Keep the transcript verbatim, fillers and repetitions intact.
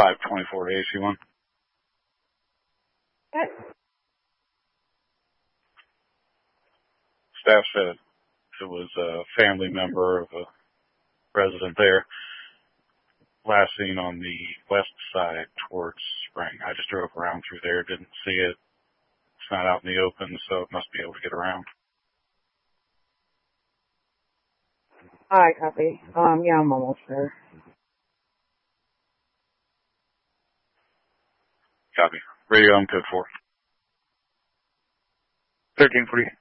five twenty-four A C one. Okay. Staff said it was a family member of a resident there. Last seen on the west side towards Spring. I just drove around through there, didn't see it. It's not out in the open, so it must be able to get around. Alright, copy. Um, yeah, I'm almost there. Copy. Radio on code four. thirteen forty.